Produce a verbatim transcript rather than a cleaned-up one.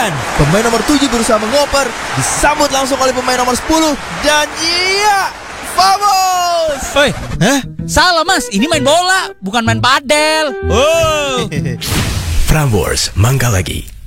sembilan. Pemain nomor tujuh berusaha mengoper, disambut langsung oleh pemain nomor sepuluh. Dan iya, vamos. Woi, hah? Salah mas, ini main bola, bukan main padel. Oh. Prambors, Mangga Lagi.